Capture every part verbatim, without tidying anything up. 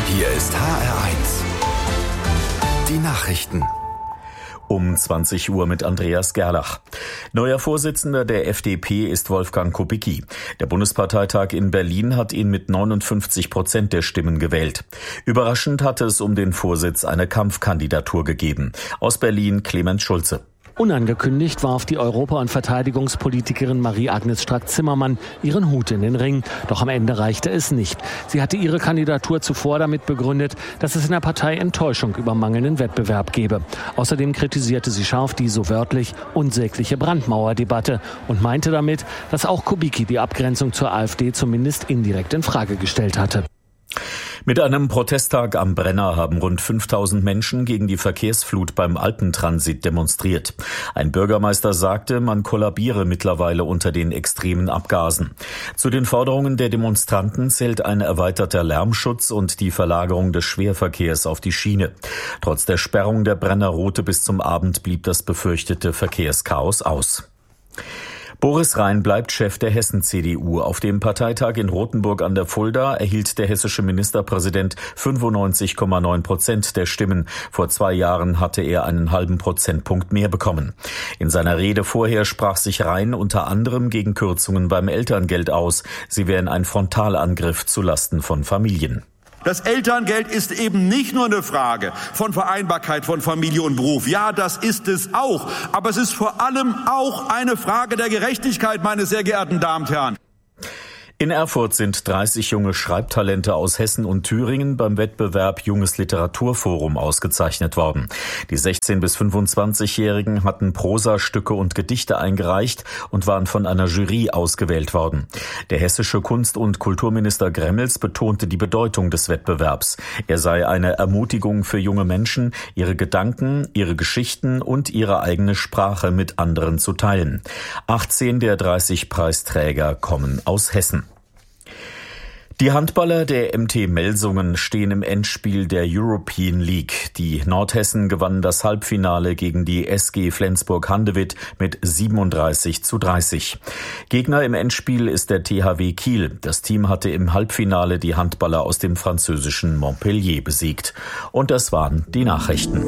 Hier ist H R eins. Die Nachrichten. Um zwanzig Uhr mit Andreas Gerlach. Neuer Vorsitzender der F D P ist Wolfgang Kubicki. Der Bundesparteitag in Berlin hat ihn mit neunundfünfzig Prozent der Stimmen gewählt. Überraschend hatte es um den Vorsitz eine Kampfkandidatur gegeben. Aus Berlin Clemens Schulze. Unangekündigt warf die Europa- und Verteidigungspolitikerin Marie-Agnes Strack-Zimmermann ihren Hut in den Ring. Doch am Ende reichte es nicht. Sie hatte ihre Kandidatur zuvor damit begründet, dass es in der Partei Enttäuschung über mangelnden Wettbewerb gebe. Außerdem kritisierte sie scharf die, so wörtlich, unsägliche Brandmauerdebatte und meinte damit, dass auch Kubicki die Abgrenzung zur AfD zumindest indirekt in Frage gestellt hatte. Mit einem Protesttag am Brenner haben rund fünftausend Menschen gegen die Verkehrsflut beim Alpentransit demonstriert. Ein Bürgermeister sagte, man kollabiere mittlerweile unter den extremen Abgasen. Zu den Forderungen der Demonstranten zählt ein erweiterter Lärmschutz und die Verlagerung des Schwerverkehrs auf die Schiene. Trotz der Sperrung der Brennerroute bis zum Abend blieb das befürchtete Verkehrschaos aus. Boris Rhein bleibt Chef der Hessen-C D U. Auf dem Parteitag in Rothenburg an der Fulda erhielt der hessische Ministerpräsident fünfundneunzig Komma neun Prozent der Stimmen. Vor zwei Jahren hatte er einen halben Prozentpunkt mehr bekommen. In seiner Rede vorher sprach sich Rhein unter anderem gegen Kürzungen beim Elterngeld aus. Sie wären ein Frontalangriff zulasten von Familien. Das Elterngeld ist eben nicht nur eine Frage von Vereinbarkeit von Familie und Beruf. Ja, das ist es auch. Aber es ist vor allem auch eine Frage der Gerechtigkeit, meine sehr geehrten Damen und Herren. In Erfurt sind dreißig junge Schreibtalente aus Hessen und Thüringen beim Wettbewerb Junges Literaturforum ausgezeichnet worden. Die sechzehn- bis fünfundzwanzigjährigen hatten Prosastücke und Gedichte eingereicht und waren von einer Jury ausgewählt worden. Der hessische Kunst- und Kulturminister Gremmels betonte die Bedeutung des Wettbewerbs. Er sei eine Ermutigung für junge Menschen, ihre Gedanken, ihre Geschichten und ihre eigene Sprache mit anderen zu teilen. achtzehn der dreißig Preisträger kommen aus Hessen. Die Handballer der M T Melsungen stehen im Endspiel der European League. Die Nordhessen gewannen das Halbfinale gegen die S G Flensburg-Handewitt mit siebenunddreißig zu dreißig. Gegner im Endspiel ist der T H W Kiel. Das Team hatte im Halbfinale die Handballer aus dem französischen Montpellier besiegt. Und das waren die Nachrichten.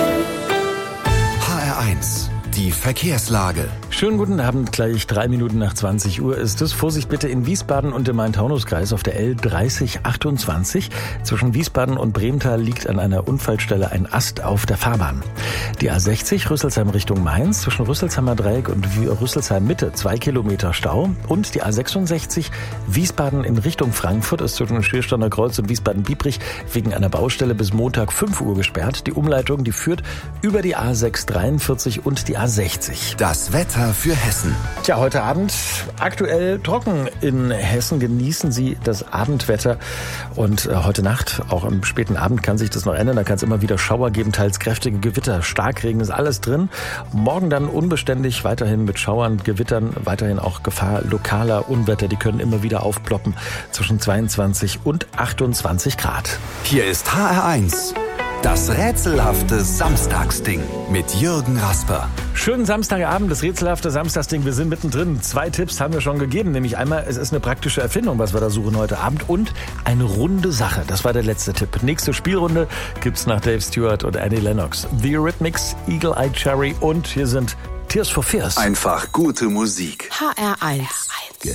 H R eins. Die Verkehrslage. Schönen guten Abend, gleich drei Minuten nach zwanzig Uhr ist es. Vorsicht bitte in Wiesbaden und im Main-Taunus-Kreis auf der L dreißig achtundzwanzig. Zwischen Wiesbaden und Bremental liegt an einer Unfallstelle ein Ast auf der Fahrbahn. Die A sechzig Rüsselsheim Richtung Mainz zwischen Rüsselsheimer Dreieck und Rüsselsheim Mitte zwei Kilometer Stau. Und die A sechsundsechzig Wiesbaden in Richtung Frankfurt ist zwischen Schiersteiner Kreuz und Wiesbaden-Biebrich wegen einer Baustelle bis Montag fünf Uhr gesperrt. Die Umleitung, die führt über die A sechs dreiundvierzig und die A sechzig. Das Wetter für Hessen. Tja, heute Abend aktuell trocken in Hessen. Genießen Sie das Abendwetter. Und äh, heute Nacht, auch am späten Abend, kann sich das noch ändern. Da kann es immer wieder Schauer geben, teils kräftige Gewitter, Starkregen, ist alles drin. Morgen dann unbeständig, weiterhin mit Schauern, Gewittern, weiterhin auch Gefahr lokaler Unwetter. Die können immer wieder aufploppen zwischen zweiundzwanzig und achtundzwanzig Grad. Hier ist H R eins. Das rätselhafte Samstagsding mit Jürgen Rasper. Schönen Samstagabend, das rätselhafte Samstagsding. Wir sind mittendrin. Zwei Tipps haben wir schon gegeben. Nämlich einmal, es ist eine praktische Erfindung, was wir da suchen heute Abend. Und eine runde Sache. Das war der letzte Tipp. Nächste Spielrunde gibt's nach Dave Stewart und Annie Lennox. The Eurythmics, Eagle Eye Cherry und hier sind Tears for Fears. Einfach gute Musik. H R eins.